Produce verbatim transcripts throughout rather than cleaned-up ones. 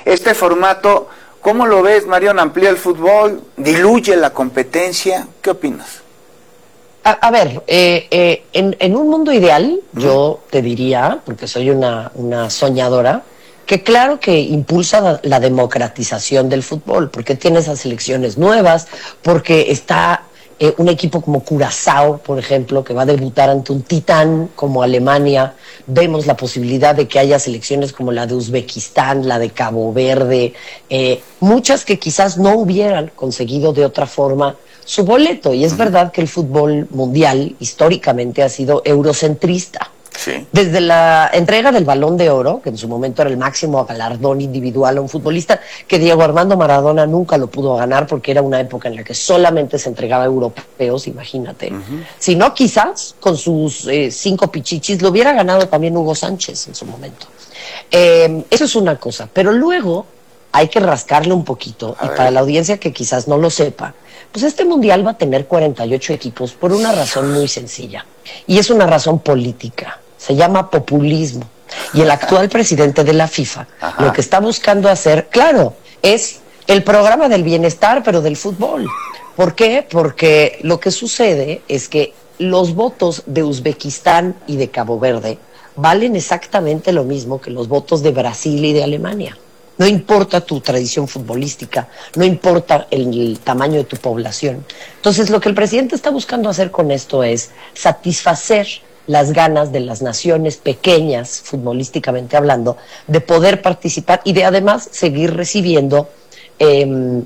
Este formato, ¿cómo lo ves, Marión? ¿Amplía el fútbol? ¿Diluye la competencia? ¿Qué opinas? A, a ver, eh, eh, en, en un mundo ideal, uh-huh. yo te diría, porque soy una, una soñadora, que claro que impulsa la, la democratización del fútbol, porque tiene esas selecciones nuevas, porque está eh, un equipo como Curazao, por ejemplo, que va a debutar ante un titán como Alemania. Vemos la posibilidad de que haya selecciones como la de Uzbekistán, la de Cabo Verde, eh, muchas que quizás no hubieran conseguido de otra forma su boleto. Y es verdad que el fútbol mundial históricamente ha sido eurocentrista. Sí. Desde la entrega del Balón de Oro, que en su momento era el máximo galardón individual a un futbolista, que Diego Armando Maradona nunca lo pudo ganar porque era una época en la que solamente se entregaba a europeos, imagínate. Uh-huh. Si no, quizás con sus eh, cinco pichichis lo hubiera ganado también Hugo Sánchez en su momento. Eh, eso es una cosa, pero luego hay que rascarle un poquito, a y ver. Para la audiencia que quizás no lo sepa, pues este mundial va a tener cuarenta y ocho equipos por una razón muy sencilla, y es una razón política, se llama populismo, y el actual presidente de la FIFA Ajá. lo que está buscando hacer, claro, es el programa del bienestar, pero del fútbol. ¿Por qué? Porque lo que sucede es que los votos de Uzbekistán y de Cabo Verde valen exactamente lo mismo que los votos de Brasil y de Alemania. No importa tu tradición futbolística, no importa el, el tamaño de tu población. Entonces, lo que el presidente está buscando hacer con esto es satisfacer las ganas de las naciones pequeñas, futbolísticamente hablando, de poder participar y de además seguir recibiendo eh,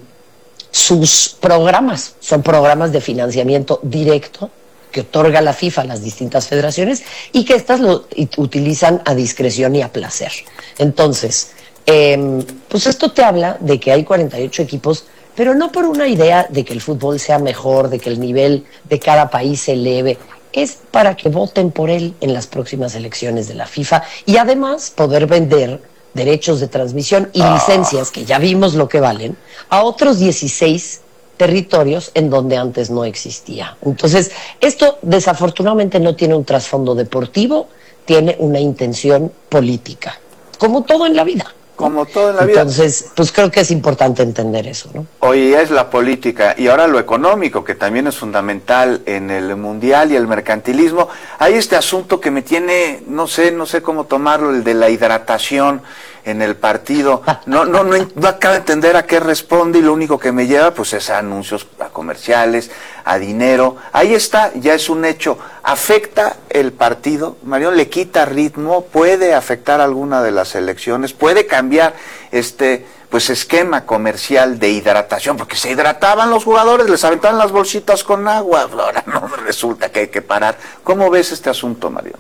sus programas. Son programas de financiamiento directo que otorga la FIFA a las distintas federaciones y que éstas lo utilizan a discreción y a placer. Entonces, Eh, pues esto te habla de que hay cuarenta y ocho equipos, pero no por una idea de que el fútbol sea mejor, de que el nivel de cada país se eleve, es para que voten por él en las próximas elecciones de la FIFA y además poder vender derechos de transmisión y licencias, que ya vimos lo que valen, a otros dieciséis territorios en donde antes no existía. Entonces, esto desafortunadamente no tiene un trasfondo deportivo, tiene una intención política, como todo en la vida. Como todo en la vida. Entonces, pues creo que es importante entender eso, ¿no? Hoy es la política y ahora lo económico, que también es fundamental en el mundial y el mercantilismo. Hay este asunto que me tiene, no sé, no sé cómo tomarlo, el de la hidratación en el partido. No, no, no, no acabo de entender a qué responde y lo único que me lleva, pues, es a anuncios, a comerciales, a dinero. Ahí está, ya es un hecho. ¿Afecta el partido, Marión? ¿Le quita ritmo? ¿Puede afectar alguna de las elecciones? ¿Puede cambiar este, pues, esquema comercial de hidratación? Porque se hidrataban los jugadores, les aventaban las bolsitas con agua. Ahora no resulta que hay que parar. ¿Cómo ves este asunto, Marión?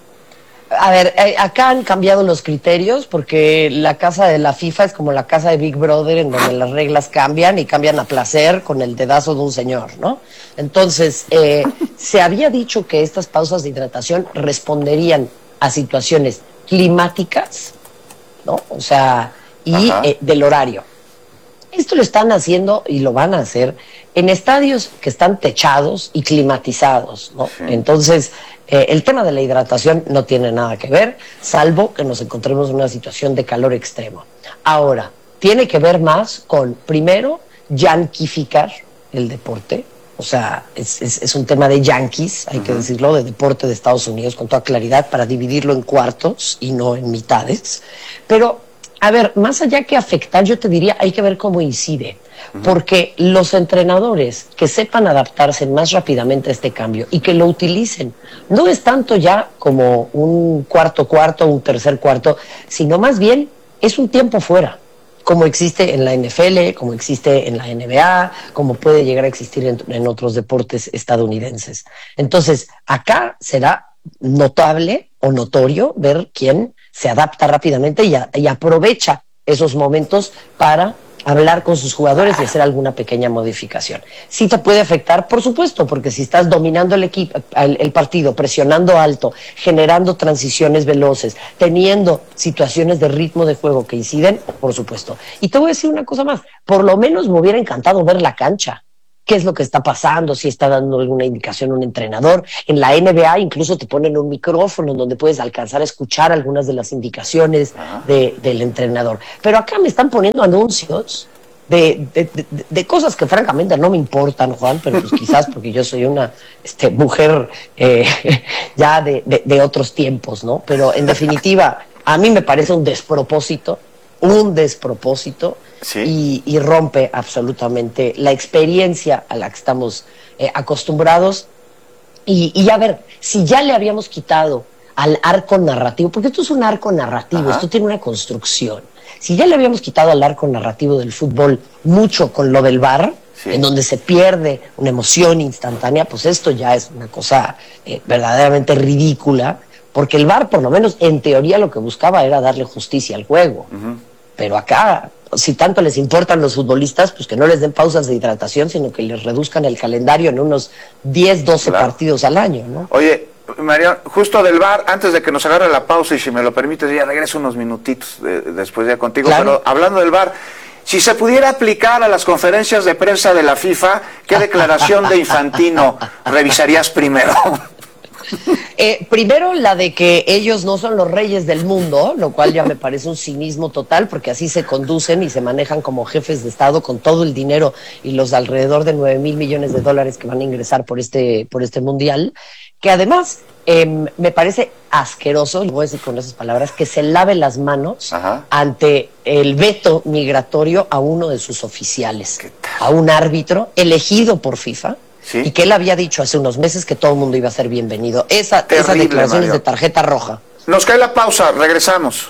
A ver, eh, acá han cambiado los criterios porque la casa de la FIFA es como la casa de Big Brother, en donde las reglas cambian y cambian a placer con el dedazo de un señor, ¿no? Entonces, eh, se había dicho que estas pausas de hidratación responderían a situaciones climáticas, ¿no? O sea, y eh, del horario. Esto lo están haciendo y lo van a hacer en estadios que están techados y climatizados, ¿no? Sí. Entonces, eh, el tema de la hidratación no tiene nada que ver, salvo que nos encontremos en una situación de calor extremo. Ahora, tiene que ver más con, primero, yanquificar el deporte. O sea, es, es, es un tema de yanquis, hay uh-huh. que decirlo, de deporte de Estados Unidos, con toda claridad, para dividirlo en cuartos y no en mitades. Pero, a ver, más allá que afectar, yo te diría, hay que ver cómo incide. Uh-huh. Porque los entrenadores que sepan adaptarse más rápidamente a este cambio y que lo utilicen, no es tanto ya como un cuarto cuarto, un tercer cuarto, sino más bien es un tiempo fuera, como existe en la N F L, como existe en la N B A, como puede llegar a existir en, en otros deportes estadounidenses. Entonces, acá será notable o notorio ver quién se adapta rápidamente y, a, y aprovecha esos momentos para hablar con sus jugadores y hacer alguna pequeña modificación. Sí te puede afectar, por supuesto, porque si estás dominando el equipo, el, el partido, presionando alto, generando transiciones veloces, teniendo situaciones de ritmo de juego que inciden, por supuesto. Y te voy a decir una cosa más, por lo menos me hubiera encantado ver la cancha. qué es lo que está pasando, si está dando alguna indicación un entrenador. En la N B A incluso te ponen un micrófono donde puedes alcanzar a escuchar algunas de las indicaciones de, del entrenador. Pero acá me están poniendo anuncios de, de, de, de cosas que francamente no me importan, Juan, pero pues quizás porque yo soy una este, mujer eh, ya de, de, de otros tiempos, ¿no? Pero en definitiva, a mí me parece un despropósito, un despropósito, sí. y, y rompe absolutamente la experiencia a la que estamos eh, acostumbrados. Y, y a ver, si ya le habíamos quitado al arco narrativo, porque esto es un arco narrativo, Ajá. esto tiene una construcción. Si ya le habíamos quitado al arco narrativo del fútbol mucho con lo del V A R, sí. en donde se pierde una emoción instantánea, pues esto ya es una cosa eh, verdaderamente ridícula, porque el V A R, por lo menos en teoría, lo que buscaba era darle justicia al juego. Uh-huh. Pero acá, si tanto les importan los futbolistas, pues que no les den pausas de hidratación, sino que les reduzcan el calendario en unos diez, doce claro. partidos al año, ¿no? Oye, María, justo del V A R, antes de que nos agarre la pausa, y si me lo permites, ya regreso unos minutitos de, después ya contigo, claro. pero hablando del V A R, si se pudiera aplicar a las conferencias de prensa de la FIFA, ¿qué declaración de Infantino revisarías primero? Eh, primero, la de que ellos no son los reyes del mundo, lo cual ya me parece un cinismo total, porque así se conducen y se manejan como jefes de Estado con todo el dinero y los alrededor de nueve mil millones de dólares que van a ingresar por este, por este mundial, que además eh, me parece asqueroso, y voy a decir con esas palabras, que se lave las manos Ajá. ante el veto migratorio a uno de sus oficiales, a un árbitro elegido por FIFA. ¿Sí? Y que él había dicho hace unos meses que todo el mundo iba a ser bienvenido. Esa, Terrible, esas declaraciones Mario. de tarjeta roja. Nos cae la pausa, regresamos.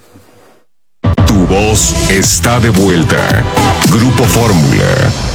Tu voz está de vuelta. Grupo Fórmula.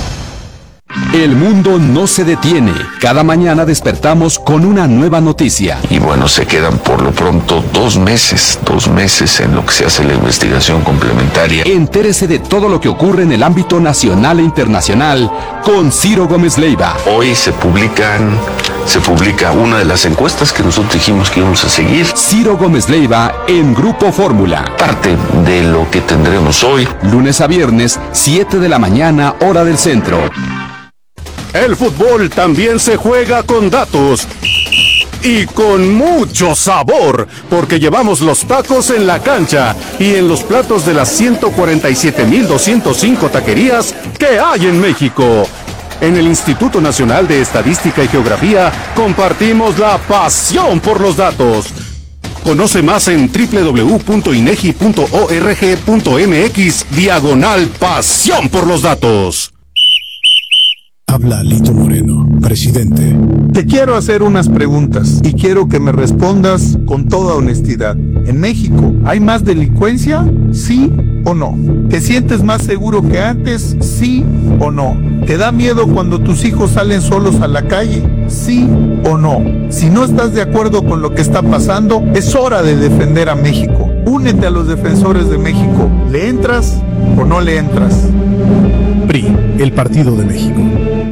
El mundo no se detiene. Cada mañana despertamos con una nueva noticia. Y bueno, se quedan por lo pronto dos meses, dos meses en lo que se hace la investigación complementaria. Entérese de todo lo que ocurre en el ámbito nacional e internacional con Ciro Gómez Leiva. Hoy se publican, se publica una de las encuestas que nosotros dijimos que íbamos a seguir. Ciro Gómez Leiva en Grupo Fórmula. Parte de lo que tendremos hoy. Lunes a viernes, siete de la mañana, hora del centro. El fútbol también se juega con datos y con mucho sabor, porque llevamos los tacos en la cancha y en los platos de las ciento cuarenta y siete mil doscientos cinco taquerías que hay en México. En el Instituto Nacional de Estadística y Geografía compartimos la pasión por los datos. Conoce más en doble u doble u doble u punto inegi punto org punto mx diagonal pasión por los datos. Habla Lito Moreno, presidente. Te quiero hacer unas preguntas y quiero que me respondas con toda honestidad. ¿En México hay más delincuencia? ¿Sí o no? ¿Te sientes más seguro que antes? ¿Sí o no? ¿Te da miedo cuando tus hijos salen solos a la calle? ¿Sí o no? Si no estás de acuerdo con lo que está pasando, es hora de defender a México. Únete a los defensores de México. ¿Le entras o no le entras? P R I, el Partido de México.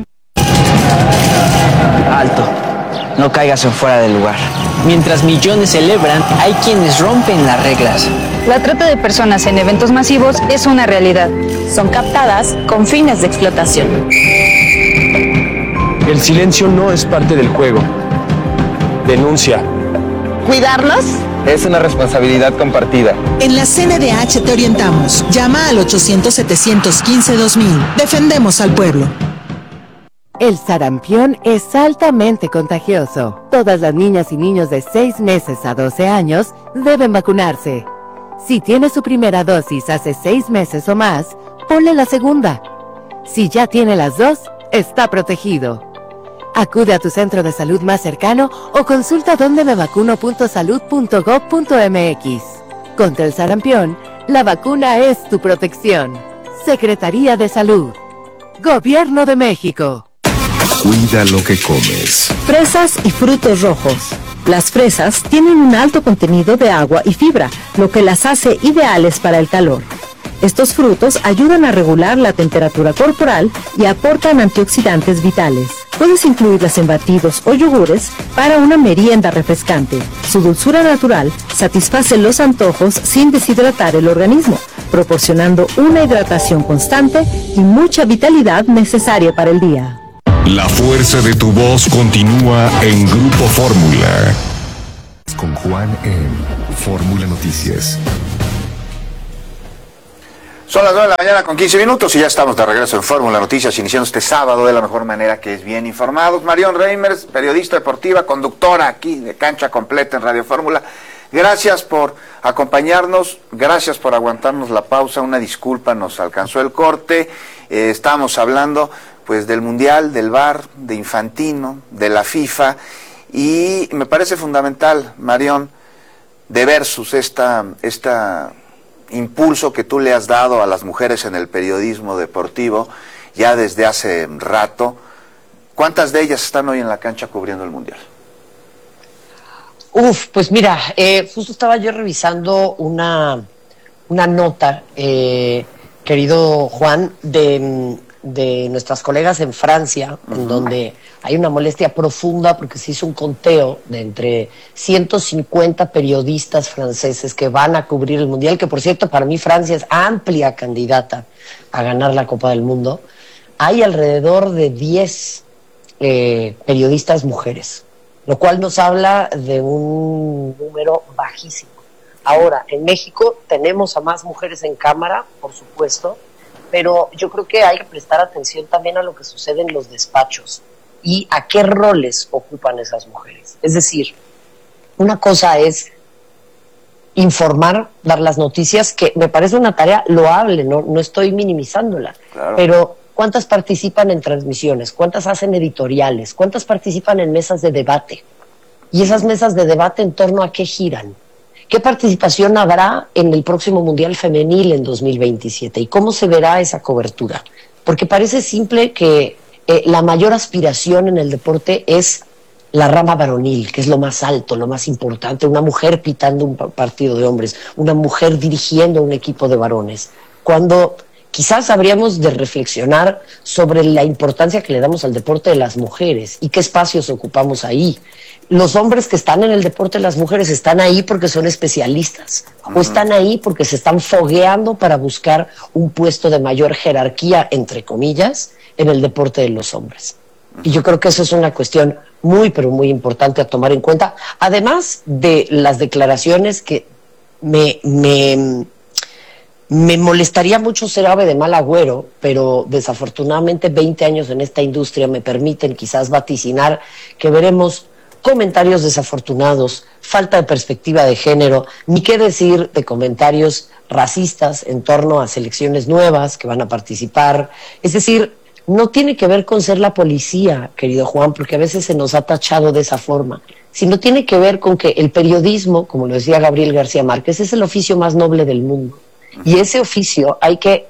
Alto, no caigas en fuera de lugar. Mientras millones celebran, hay quienes rompen las reglas. La trata de personas en eventos masivos es una realidad. Son captadas con fines de explotación. El silencio no es parte del juego. Denuncia. ¿Cuidarnos? Es una responsabilidad compartida. En la C N D H te orientamos. Llama al ochocientos, setecientos quince, dos mil. Defendemos al pueblo. El sarampión es altamente contagioso. Todas las niñas y niños de seis meses a doce años deben vacunarse. Si tiene su primera dosis hace seis meses o más, ponle la segunda. Si ya tiene las dos, está protegido. Acude a tu centro de salud más cercano o consulta donde me vacuno punto salud punto gob punto mx. Contra el sarampión, la vacuna es tu protección. Secretaría de Salud. Gobierno de México. Cuida lo que comes. Fresas y frutos rojos. Las fresas tienen un alto contenido de agua y fibra, lo que las hace ideales para el calor. Estos frutos ayudan a regular la temperatura corporal y aportan antioxidantes vitales. Puedes incluirlas en batidos o yogures para una merienda refrescante. Su dulzura natural satisface los antojos sin deshidratar el organismo, proporcionando una hidratación constante y mucha vitalidad necesaria para el día. La fuerza de tu voz continúa en Grupo Fórmula. Con Juan en Fórmula Noticias. Son las nueve de la mañana con quince minutos y ya estamos de regreso en Fórmula Noticias, iniciando este sábado de la mejor manera, que es bien informados. Marion Reimers, periodista deportiva, conductora aquí de Cancha Completa en Radio Fórmula. Gracias por acompañarnos, gracias por aguantarnos la pausa, una disculpa, nos alcanzó el corte. Eh, estamos hablando pues del Mundial, del V A R, de Infantino, de la FIFA, y me parece fundamental, Marion, de versus esta, esta impulso que tú le has dado a las mujeres en el periodismo deportivo ya desde hace rato. ¿Cuántas de ellas están hoy en la cancha cubriendo el Mundial? Uf, pues mira, eh, justo estaba yo revisando una, una nota, eh, querido Juan, de, de nuestras colegas en Francia, uh-huh. en donde hay una molestia profunda porque se hizo un conteo de entre ciento cincuenta periodistas franceses que van a cubrir el Mundial, que por cierto para mí Francia es amplia candidata a ganar la Copa del Mundo. Hay alrededor de diez eh, periodistas mujeres, lo cual nos habla de un número bajísimo. Ahora, en México tenemos a más mujeres en cámara, por supuesto, pero yo creo que hay que prestar atención también a lo que sucede en los despachos y a qué roles ocupan esas mujeres. Es decir, una cosa es informar, dar las noticias, que me parece una tarea loable, no, no estoy minimizándola, claro. Pero ¿cuántas participan en transmisiones? ¿Cuántas hacen editoriales? ¿Cuántas participan en mesas de debate? Y esas mesas de debate, ¿en torno a qué giran? ¿Qué participación habrá en el próximo Mundial Femenil en dos mil veintisiete? ¿Y cómo se verá esa cobertura? Porque parece simple que eh, la mayor aspiración en el deporte es la rama varonil, que es lo más alto, lo más importante. Una mujer pitando un partido de hombres, una mujer dirigiendo un equipo de varones. Cuando quizás habríamos de reflexionar sobre la importancia que le damos al deporte de las mujeres y qué espacios ocupamos ahí. Los hombres que están en el deporte de las mujeres están ahí porque son especialistas, uh-huh. o están ahí porque se están fogueando para buscar un puesto de mayor jerarquía, entre comillas, en el deporte de los hombres. Uh-huh. Y yo creo que eso es una cuestión muy, pero muy importante a tomar en cuenta, además de las declaraciones que me... me Me molestaría mucho ser ave de mal agüero, pero desafortunadamente veinte años en esta industria me permiten quizás vaticinar que veremos comentarios desafortunados, falta de perspectiva de género, ni qué decir de comentarios racistas en torno a selecciones nuevas que van a participar. Es decir, no tiene que ver con ser la policía, querido Juan, porque a veces se nos ha tachado de esa forma, sino tiene que ver con que el periodismo, como lo decía Gabriel García Márquez, es el oficio más noble del mundo. Y ese oficio hay que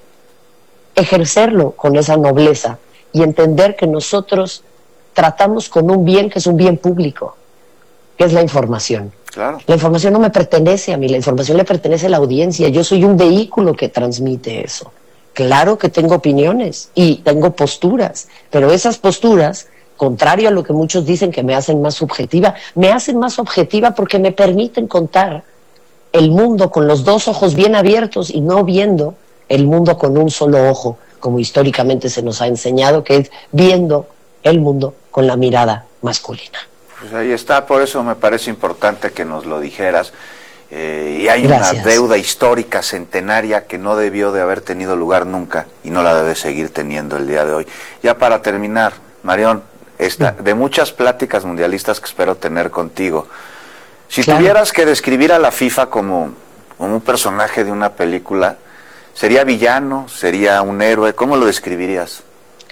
ejercerlo con esa nobleza y entender que nosotros tratamos con un bien que es un bien público, que es la información. Claro. La información no me pertenece a mí, la información le pertenece a la audiencia. Yo soy un vehículo que transmite eso. Claro que tengo opiniones y tengo posturas, pero esas posturas, contrario a lo que muchos dicen que me hacen más subjetiva, me hacen más objetiva porque me permiten contar el mundo con los dos ojos bien abiertos y no viendo el mundo con un solo ojo, como históricamente se nos ha enseñado, que es viendo el mundo con la mirada masculina. Pues ahí está, por eso me parece importante que nos lo dijeras. Eh, y hay Gracias. Una deuda histórica centenaria que no debió de haber tenido lugar nunca y no la debe seguir teniendo el día de hoy. Ya para terminar, Marion, esta, de muchas pláticas mundialistas que espero tener contigo, si claro. tuvieras que describir a la FIFA como, como un personaje de una película, ¿sería villano? ¿Sería un héroe? ¿Cómo lo describirías?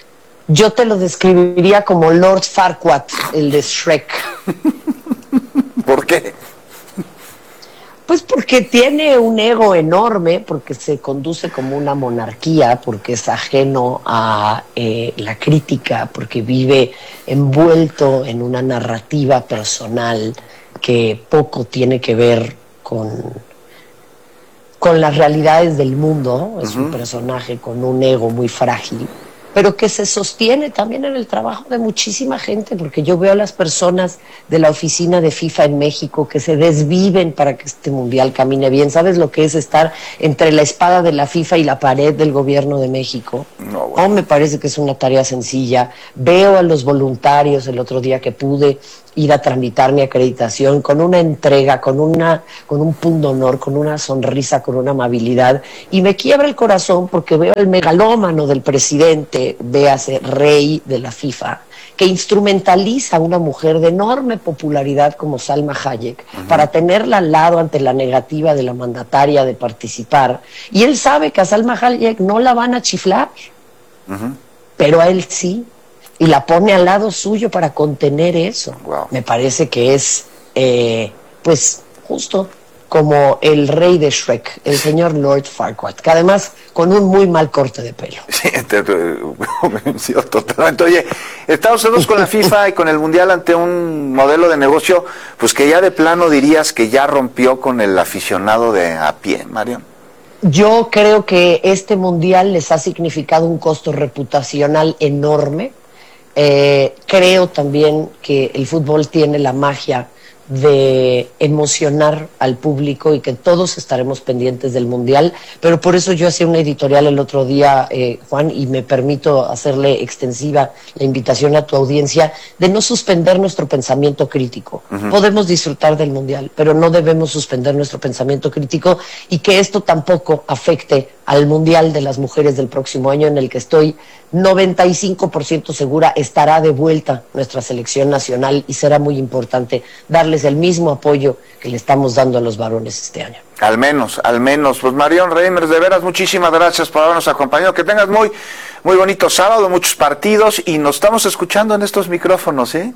Yo te lo describiría como Lord Farquaad, el de Shrek. ¿Por qué? Pues porque tiene un ego enorme, porque se conduce como una monarquía, porque es ajeno a eh, la crítica, porque vive envuelto en una narrativa personal que poco tiene que ver con, con las realidades del mundo. Es uh-huh. un personaje con un ego muy frágil, pero que se sostiene también en el trabajo de muchísima gente, porque yo veo a las personas de la oficina de FIFA en México que se desviven para que este mundial camine bien. ¿Sabes lo que es estar entre la espada de la FIFA y la pared del gobierno de México? No, bueno. No me parece que es una tarea sencilla. Veo a los voluntarios el otro día que pude ir a tramitar mi acreditación con una entrega, con una, con un pundonor, con una sonrisa, con una amabilidad, y me quiebra el corazón porque veo el megalómano del presidente, véase rey de la FIFA, que instrumentaliza a una mujer de enorme popularidad como Salma Hayek uh-huh. para tenerla al lado ante la negativa de la mandataria de participar, y él sabe que a Salma Hayek no la van a chiflar, uh-huh. pero a él sí, y la pone al lado suyo para contener eso. Wow. Me parece que es, eh, pues, justo como el rey de Shrek, el señor Lord Farquaad, que además con un muy mal corte de pelo. Sí, te, te, sí, totalmente. Oye, Estados Unidos con la FIFA y con el Mundial ante un modelo de negocio, pues que ya de plano dirías que ya rompió con el aficionado de a pie, Marion. Yo creo que este Mundial les ha significado un costo reputacional enorme. Eh, creo también que el fútbol tiene la magia de emocionar al público y que todos estaremos pendientes del Mundial, pero por eso yo hacía una editorial el otro día, eh, Juan, y me permito hacerle extensiva la invitación a tu audiencia de no suspender nuestro pensamiento crítico. Uh-huh. Podemos disfrutar del Mundial, pero no debemos suspender nuestro pensamiento crítico, y que esto tampoco afecte al Mundial de las Mujeres del próximo año, en el que estoy noventa y cinco por ciento segura estará de vuelta nuestra selección nacional, y será muy importante darles el mismo apoyo que le estamos dando a los varones este año. Al menos, al menos. Pues Marion Reimers, de veras, muchísimas gracias por habernos acompañado. Que tengas muy, muy bonito sábado, muchos partidos, y nos estamos escuchando en estos micrófonos, ¿eh?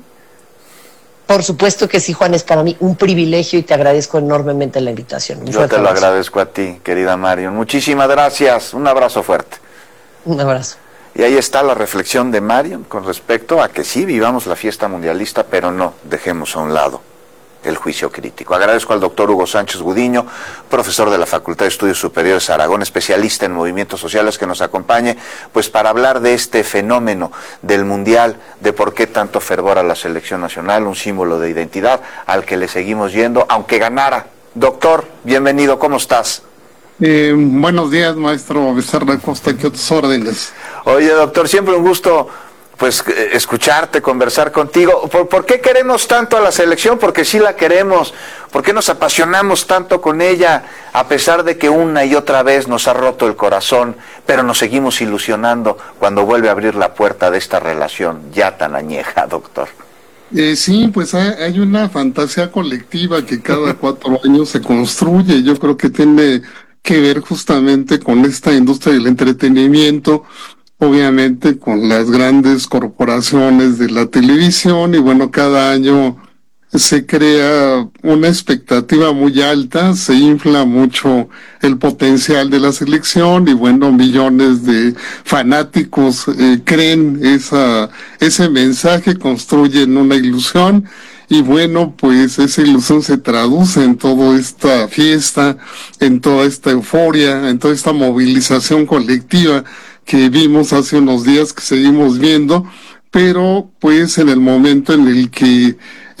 Por supuesto que sí, Juan, es para mí un privilegio y te agradezco enormemente la invitación. Un Yo te lo abrazo. agradezco a ti, querida Marion. Muchísimas gracias. Un abrazo fuerte. Un abrazo. Y ahí está la reflexión de Marion con respecto a que sí vivamos la fiesta mundialista, pero no dejemos a un lado el juicio crítico. Agradezco al doctor Hugo Sánchez Gudiño, profesor de la Facultad de Estudios Superiores Aragón, especialista en movimientos sociales, que nos acompañe pues para hablar de este fenómeno del Mundial, de por qué tanto fervor a la selección nacional, un símbolo de identidad al que le seguimos yendo, aunque ganara. Doctor, bienvenido, ¿cómo estás? Eh, buenos días, maestro Becerra Costa, ¿qué otras órdenes? Oye, doctor, siempre un gusto pues escucharte, conversar contigo. ¿Por, ¿Por qué queremos tanto a la selección? Porque sí la queremos. ¿Por qué nos apasionamos tanto con ella, a pesar de que una y otra vez nos ha roto el corazón, pero nos seguimos ilusionando cuando vuelve a abrir la puerta de esta relación ya tan añeja, doctor? Eh, sí, pues hay, hay una fantasía colectiva que cada cuatro años se construye. Yo creo que tiene que ver justamente con esta industria del entretenimiento, obviamente con las grandes corporaciones de la televisión, y bueno, cada año se crea una expectativa muy alta, se infla mucho el potencial de la selección, y bueno, millones de fanáticos eh, creen esa ese mensaje, construyen una ilusión, y bueno, pues esa ilusión se traduce en toda esta fiesta, en toda esta euforia, en toda esta movilización colectiva que vimos hace unos días, que seguimos viendo, pero pues en el momento en el que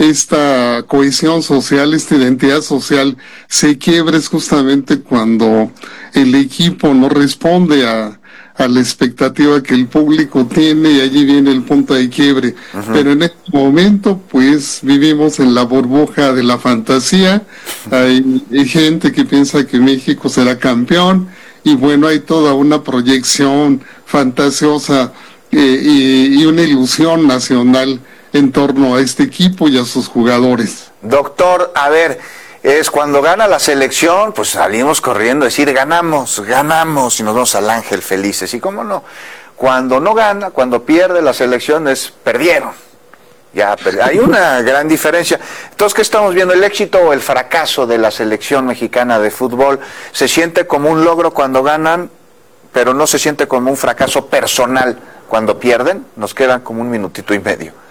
esta cohesión social, esta identidad social se quiebra, es justamente cuando el equipo no responde a, a la expectativa que el público tiene, y allí viene el punto de quiebre. Uh-huh. Pero en este momento pues vivimos en la burbuja de la fantasía. Hay, hay gente que piensa que México será campeón, y bueno, hay toda una proyección fantasiosa eh, y, y una ilusión nacional en torno a este equipo y a sus jugadores. Doctor, a ver, es cuando gana la selección, pues salimos corriendo a decir ganamos, ganamos, y nos vamos al ángel felices. Y cómo no, cuando no gana, cuando pierde la selección, es perdieron. Ya, pero hay una gran diferencia. Entonces, ¿qué estamos viendo? ¿El éxito o el fracaso de la selección mexicana de fútbol se siente como un logro cuando ganan, pero no se siente como un fracaso personal cuando pierden? Nos quedan como un minutito y medio.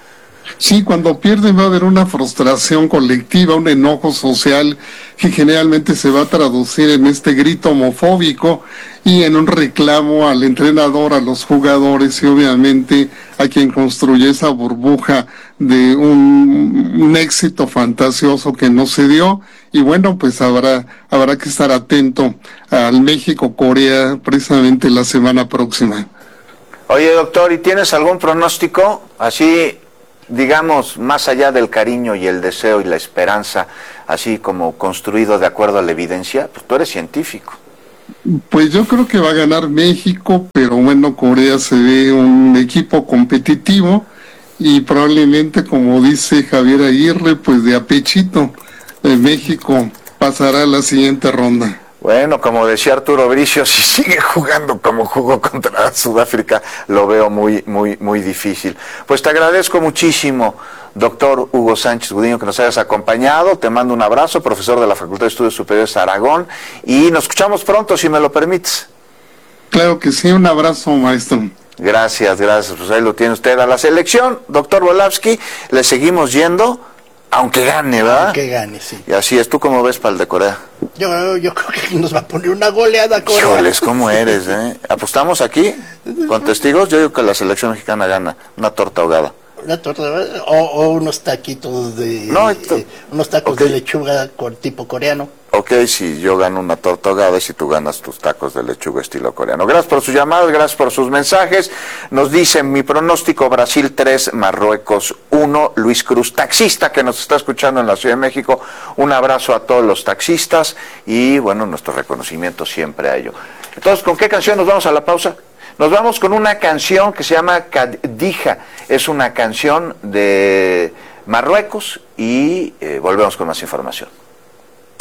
Sí, cuando pierden va a haber una frustración colectiva, un enojo social que generalmente se va a traducir en este grito homofóbico y en un reclamo al entrenador, a los jugadores y obviamente a quien construye esa burbuja de un, un éxito fantasioso que no se dio. Y bueno, pues habrá, habrá que estar atento al México-Corea precisamente la semana próxima. Oye, doctor, ¿y tienes algún pronóstico así, digamos, más allá del cariño y el deseo y la esperanza, así como construido de acuerdo a la evidencia? Pues tú eres científico. Pues yo creo que va a ganar México, pero bueno, Corea se ve un equipo competitivo y probablemente, como dice Javier Aguirre, pues de apechito, eh, México pasará a la siguiente ronda. Bueno, como decía Arturo Bricio, si sigue jugando como jugó contra Sudáfrica, lo veo muy, muy, muy difícil. Pues te agradezco muchísimo, doctor Hugo Sánchez Gudiño, que nos hayas acompañado. Te mando un abrazo, profesor de la Facultad de Estudios Superiores Aragón, y nos escuchamos pronto, si me lo permites. Claro que sí, un abrazo, maestro. Gracias, gracias. Pues ahí lo tiene usted. A la selección, doctor Volavsky, le seguimos yendo, aunque gane, ¿verdad? Aunque gane, sí. Y así es. ¿Tú cómo ves para el de Corea? Yo, yo creo que nos va a poner una goleada Corea. Híjoles, ¿cómo eres, eh? ¿Apostamos aquí con testigos? Yo digo que la selección mexicana gana. Una torta ahogada. Una torta o, o unos taquitos de... No, esto... eh, unos tacos okay. de lechuga con tipo coreano. Ok, si yo gano una torta ahogada y si tú ganas tus tacos de lechuga estilo coreano. Gracias por sus llamadas, gracias por sus mensajes. Nos dicen mi pronóstico: Brasil tres, Marruecos uno. Luis Cruz, taxista que nos está escuchando en la Ciudad de México. Un abrazo a todos los taxistas y bueno, nuestro reconocimiento siempre a ello. Entonces, ¿con qué canción nos vamos a la pausa? Nos vamos con una canción que se llama Kadija. Es una canción de Marruecos y eh, volvemos con más información.